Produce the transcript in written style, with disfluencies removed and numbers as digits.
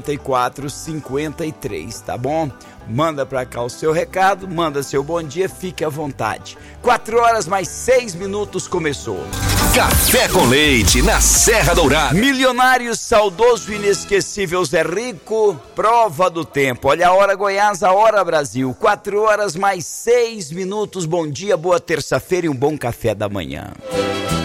5453, tá bom? Manda pra cá o seu recado, manda seu bom dia, fique à vontade. 4h mais 6 começou. Café com Leite na Serra Dourada. Milionário, saudoso, inesquecível Zé Rico, prova do tempo. Olha a hora Goiás, a hora Brasil. 4h mais 6. Bom dia, boa terça-feira e um bom café da manhã.